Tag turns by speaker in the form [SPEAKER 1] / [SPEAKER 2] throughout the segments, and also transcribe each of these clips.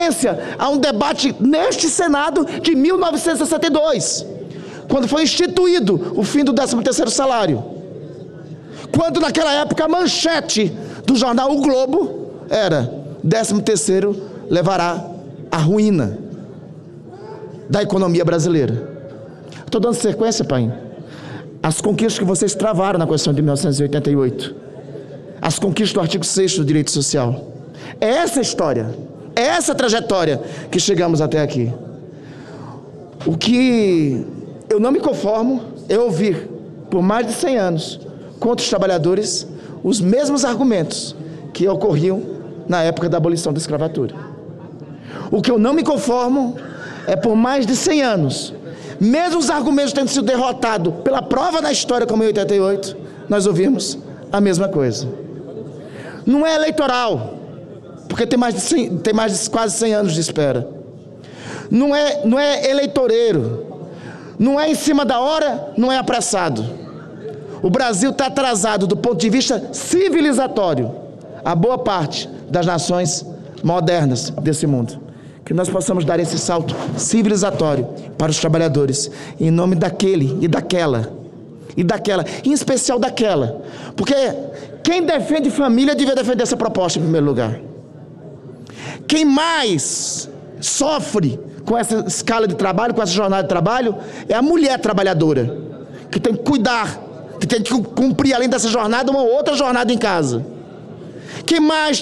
[SPEAKER 1] Há um debate neste Senado de 1962, quando foi instituído o fim do 13º salário. Quando naquela época a manchete do jornal O Globo era: 13º levará à ruína da economia brasileira. Estou dando sequência, pai. As conquistas que vocês travaram na Constituição de 1988, as conquistas do artigo 6º do direito social. É essa a história, é essa a trajetória que chegamos até aqui. O que eu não me conformo é ouvir, por mais de 100 anos, contra os trabalhadores, os mesmos argumentos que ocorriam na época da abolição da escravatura. O que eu não me conformo é, por mais de 100 anos, mesmo os argumentos tendo sido derrotados pela prova da história como em 88, nós ouvimos a mesma coisa. Não é eleitoral, porque tem mais de quase 100 anos de espera. Não é eleitoreiro, não é em cima da hora, não é apressado. O Brasil está atrasado do ponto de vista civilizatório a boa parte das nações modernas desse mundo. Que nós possamos dar esse salto civilizatório para os trabalhadores, em nome daquele e daquela, em especial daquela, porque quem defende família devia defender essa proposta em primeiro lugar. Quem mais sofre com essa escala de trabalho, com essa jornada de trabalho, é a mulher trabalhadora, que tem que cuidar, que tem que cumprir, além dessa jornada, uma outra jornada em casa. Quem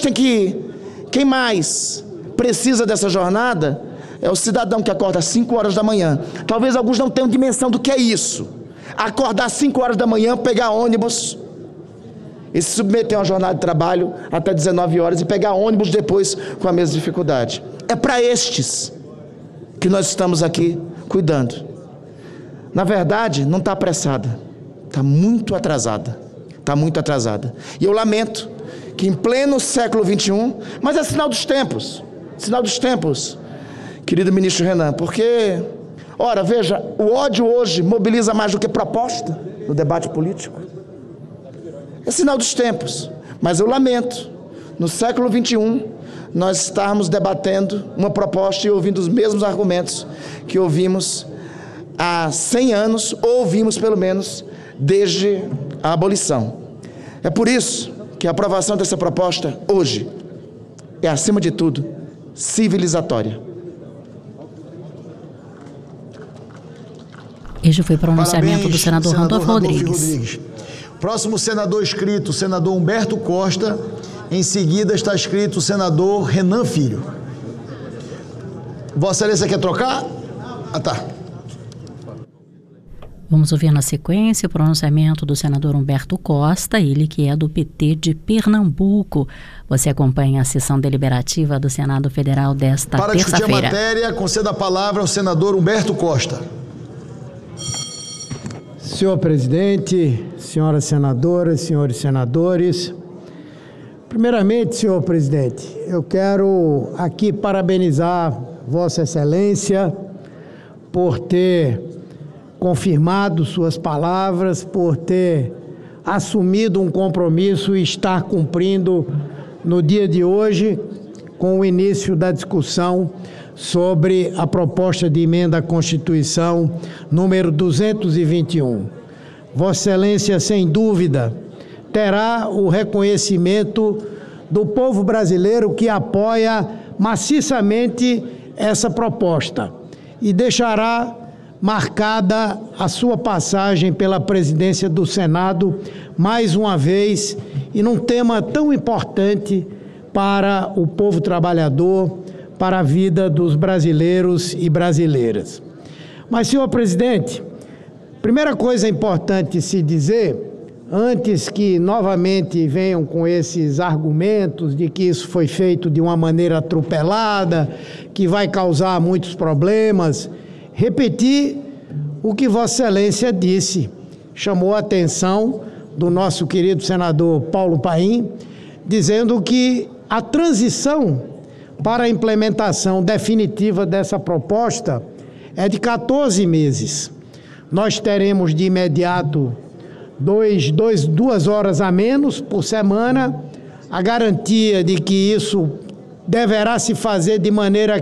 [SPEAKER 1] mais precisa dessa jornada é o cidadão que acorda às 5 horas da manhã. Talvez alguns não tenham dimensão do que é isso. Acordar às 5 horas da manhã, pegar ônibus e se submeter a uma jornada de trabalho até 19 horas e pegar ônibus depois com a mesma dificuldade. É para estes que nós estamos aqui cuidando. Na verdade, não está apressada, está muito atrasada. Está muito atrasada. E eu lamento que em pleno século XXI, mas é sinal dos tempos, querido ministro Renan, porque, ora, veja, o ódio hoje mobiliza mais do que proposta no debate político. É sinal dos tempos, mas eu lamento, no século XXI, nós estarmos debatendo uma proposta e ouvindo os mesmos argumentos que ouvimos há 100 anos, ou ouvimos pelo menos desde a abolição. É por isso que a aprovação dessa proposta hoje é, acima de tudo, civilizatória.
[SPEAKER 2] Este foi o pronunciamento do senador Randolfo Rodrigues.
[SPEAKER 3] Próximo senador inscrito, o senador Humberto Costa. Em seguida está escrito o senador Renan Filho. Vossa Excelência quer trocar? Ah, tá.
[SPEAKER 2] Vamos ouvir na sequência o pronunciamento do senador Humberto Costa, ele que é do PT de Pernambuco. Você acompanha a sessão deliberativa do Senado Federal desta terça-feira. Para discutir a matéria, conceda a palavra ao senador Humberto Costa.
[SPEAKER 4] Senhor presidente, senhoras senadoras, senhores senadores, primeiramente, senhor presidente, eu quero aqui parabenizar Vossa Excelência por ter confirmado suas palavras, por ter assumido um compromisso e estar cumprindo no dia de hoje com o início da discussão sobre a proposta de emenda à Constituição número 221. Vossa Excelência, sem dúvida, terá o reconhecimento do povo brasileiro que apoia maciçamente essa proposta e deixará marcada a sua passagem pela presidência do Senado mais uma vez e num tema tão importante para o povo trabalhador, para a vida dos brasileiros e brasileiras. Mas, senhor presidente, primeira coisa importante se dizer, antes que novamente venham com esses argumentos de que isso foi feito de uma maneira atropelada, que vai causar muitos problemas, repetir o que Vossa Excelência disse, chamou a atenção do nosso querido senador Paulo Paim, dizendo que a transição para a implementação definitiva dessa proposta é de 14 meses. Nós teremos de imediato 2 horas a menos por semana, a garantia de que isso deverá se fazer de maneira